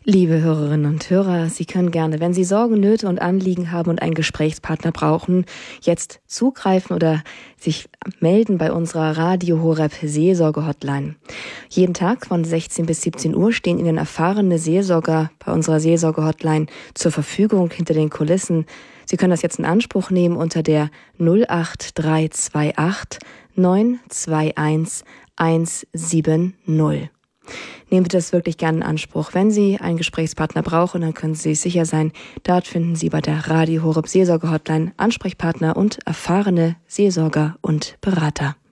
Liebe Hörerinnen und Hörer, Sie können gerne, wenn Sie Sorgen, Nöte und Anliegen haben und einen Gesprächspartner brauchen, jetzt zugreifen oder sich melden bei unserer Radio Horeb Seelsorge-Hotline. Jeden Tag von 16 bis 17 Uhr stehen Ihnen erfahrene Seelsorger bei unserer Seelsorge-Hotline zur Verfügung hinter den Kulissen. Sie können das jetzt in Anspruch nehmen unter der 08328 921 170. Nehmen Sie das wirklich gerne in Anspruch. Wenn Sie einen Gesprächspartner brauchen, dann können Sie sicher sein, dort finden Sie bei der Radio Horeb Seelsorge Hotline Ansprechpartner und erfahrene Seelsorger und Berater.